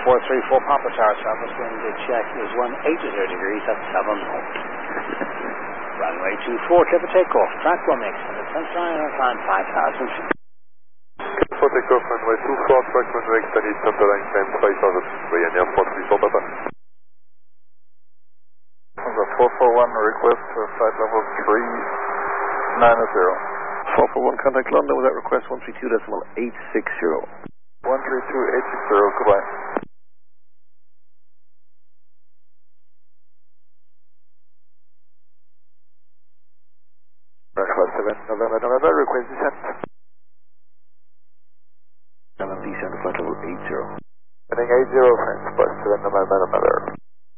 434 Papa Tower, Southwest wind check is 180 degrees at 7 knots. Runway 24, clear for takeoff. Tranquil mix, and the sunshine on climb 5,000 feet. Clear for takeoff, runway 24, tranquil mix, and it's center line climb 5,000 feet. Ryanair 434 Papa. The 441 request for flight level 390. 441 contact London with that request 132.860. 132.860, goodbye. Request 7 November, request descent. And descent flight level 80. Heading 80, French, plus 7 November.